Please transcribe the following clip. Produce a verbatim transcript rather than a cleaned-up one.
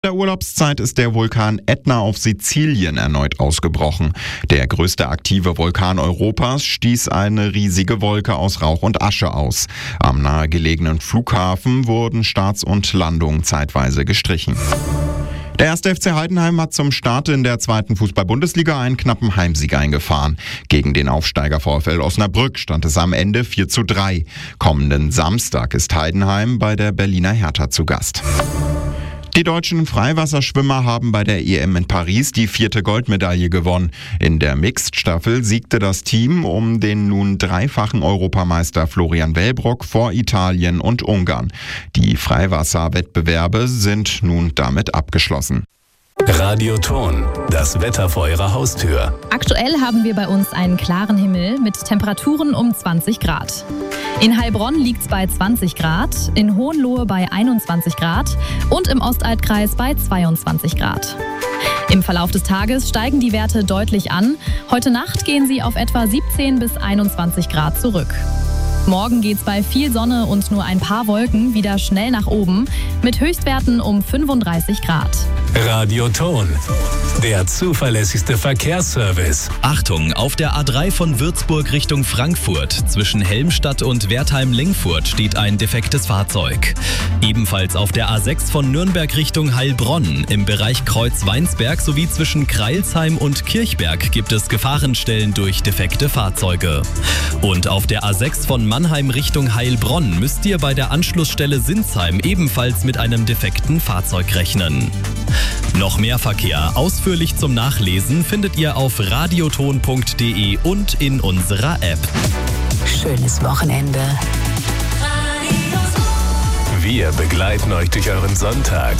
In der Urlaubszeit ist der Vulkan Ätna auf Sizilien erneut ausgebrochen. Der größte aktive Vulkan Europas stieß eine riesige Wolke aus Rauch und Asche aus. Am nahegelegenen Flughafen wurden Starts und Landungen zeitweise gestrichen. Der erste F C Heidenheim hat zum Start in der zweiten Fußball-Bundesliga einen knappen Heimsieg eingefahren. Gegen den Aufsteiger VfL Osnabrück stand es am Ende vier zu drei. Kommenden Samstag ist Heidenheim bei der Berliner Hertha zu Gast. Die deutschen Freiwasserschwimmer haben bei der E M in Paris die vierte Goldmedaille gewonnen. In der Mixed-Staffel siegte das Team um den nun dreifachen Europameister Florian Wellbrock vor Italien und Ungarn. Die Freiwasserwettbewerbe sind nun damit abgeschlossen. Radioton, das Wetter vor Ihrer Haustür. Aktuell haben wir bei uns einen klaren Himmel mit Temperaturen um zwanzig Grad. In Heilbronn liegt es bei zwanzig Grad, in Hohenlohe bei einundzwanzig Grad und im Ostalbkreis bei zweiundzwanzig Grad. Im Verlauf des Tages steigen die Werte deutlich an. Heute Nacht gehen sie auf etwa siebzehn bis einundzwanzig Grad zurück. Morgen geht's bei viel Sonne und nur ein paar Wolken wieder schnell nach oben mit Höchstwerten um fünfunddreißig Grad. Radioton, der zuverlässigste Verkehrsservice. Achtung, auf der A drei von Würzburg Richtung Frankfurt zwischen Helmstadt und Wertheim-Lengfurt steht ein defektes Fahrzeug. Ebenfalls auf der A sechs von Nürnberg Richtung Heilbronn im Bereich Kreuz-Weinsberg sowie zwischen Kreilsheim und Kirchberg gibt es Gefahrenstellen durch defekte Fahrzeuge. Und auf der A sechs von Mannheim Richtung Heilbronn müsst ihr bei der Anschlussstelle Sinsheim ebenfalls mit einem defekten Fahrzeug rechnen. Noch mehr Verkehr ausführlich zum Nachlesen findet ihr auf radioton punkt de und in unserer App. Schönes Wochenende. Wir begleiten euch durch euren Sonntag.